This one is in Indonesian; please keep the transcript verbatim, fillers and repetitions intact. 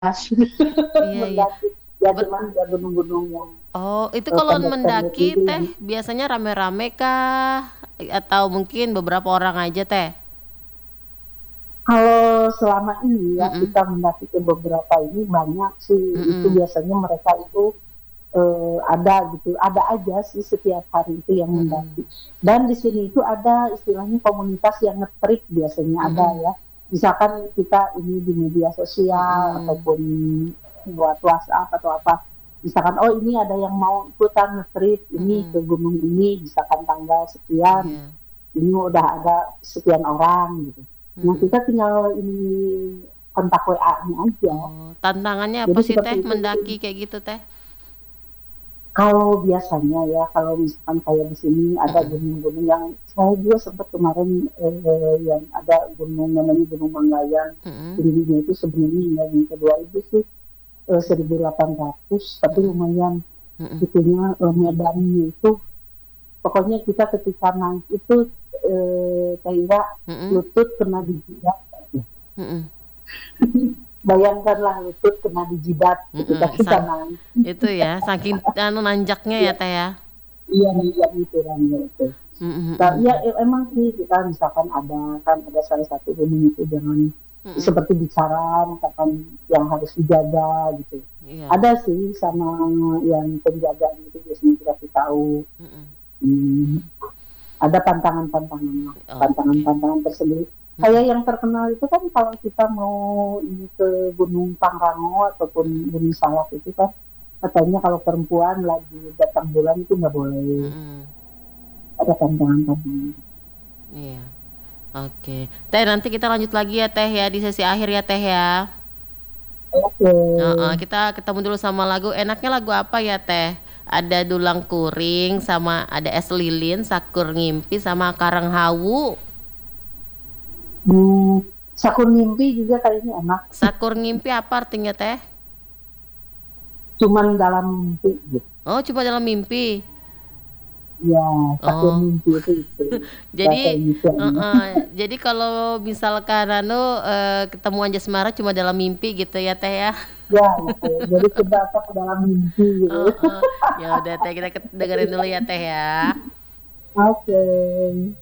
Iya iya. Mendaki, ya Ber cuman ya gunung-gunung yang, Oh, itu eee, kalau pendek-pendek mendaki gitu Teh, yang biasanya rame-rame kah? I atau mungkin beberapa orang aja, Teh? Kalau selama ini ya, Mhm. kita mendaki ke beberapa ini banyak sih, itu Mhm. biasanya mereka itu, eee, ada gitu, ada aja sih setiap hari itu yang Mhm. mendaki. Dan di sini itu ada istilahnya komunitas yang nge-trip biasanya ada Mhm. ya. Misalkan kita ini di media sosial Mhm. ataupun buat WhatsApp atau apa, misalkan, "Oh ini ada yang mau ikutan nge-trip ini ke Mhm. gunung ini," misalkan tanggal sekian, Iya. ini udah ada sekian orang gitu. Nah Mhm. kita tinggal ini kontak WA-nya aja. Oh, tantangannya apa Jadi sih seperti Teh, itu mendaki gitu. kayak gitu, Teh? Kalau biasanya ya, kalau misalkan kayak di sini ada Mhm. gunung-gunung yang saya juga sempet kemarin, eee, yang ada gunung namanya Gunung Mangayan, Mhm. tingginya itu sebenarnya nggak nyampe dua ribu sih, eee, seribu delapan ratus tapi Mhm. lumayan Mhm. itunya, eee, medannya itu pokoknya kita ketika naik itu, eee, Kak Ira, Mhm. lutut kena di jidat aja. Mhm. Bayangkanlah lutut kena di jidat ketika Mhm, kita sang naik. itu ya, saking anu nanjaknya ya, Iya. Teh, ya? Iya nanjak itu namanya itu. Mhm Nah mhm iya, mhm. e emang sih kita misalkan ada kan ada salah satu gunung itu jangan Mhm. seperti bicara misalkan yang harus dijaga gitu. Iya. Ada sih sama yang penjaga gitu biasanya dikasih tahu. Mhm. Mmm, ada pantangan-pantangannya, Oke. pantangan-pantangan tersendiri. Kayak Mhm. yang terkenal itu kan kalau kita mau ini ke Gunung Pangrango Mhm. ataupun Gunung Salak itu kan, katanya kalau perempuan lagi datang bulan itu nggak boleh. Mhm. Ada pantangan-pantangan. Iya. Oke. Teh, nanti kita lanjut lagi ya, Teh, ya, di sesi akhir ya, Teh, ya. Oke. Heeh, kita ketemu dulu sama lagu, enaknya lagu apa ya, Teh? Ada Dulang Kuring, sama ada Es Lilin, Sakur Ngimpi, sama Karang Hawu. Mmm, Sakur Ngimpi juga kayaknya enak. Sakur Ngimpi apa artinya, Teh? Cuman dalam mimpi gitu. Oh, cuma dalam mimpi? Iya, sakur Oh. mimpi itu itu, bahasa Jadi Indonesianya. heeh, jadi kalau misalkan anu, eee, ketemuan jasmara cuma dalam mimpi gitu ya, Teh, ya? Ya gitu, jadi terbaca ke dalam mimpi gitu. Heeh. Ya udah, Teh, kita ket dengerin dulu ya, Teh, ya. Oke.